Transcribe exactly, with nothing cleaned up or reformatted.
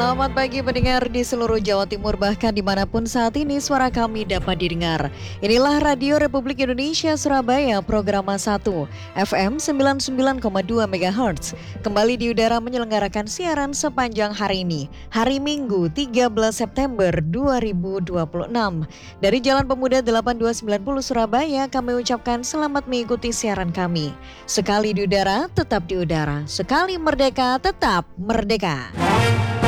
Selamat pagi pendengar di seluruh Jawa Timur, bahkan dimanapun saat ini suara kami dapat didengar. Inilah Radio Republik Indonesia Surabaya, Programa satu, F M sembilan puluh sembilan koma dua megahertz. Kembali di udara menyelenggarakan siaran sepanjang hari ini, hari Minggu tiga belas September dua ribu dua puluh enam. Dari Jalan Pemuda delapan dua sembilan nol Surabaya, kami ucapkan selamat mengikuti siaran kami. Sekali di udara, tetap di udara. Sekali merdeka, tetap merdeka.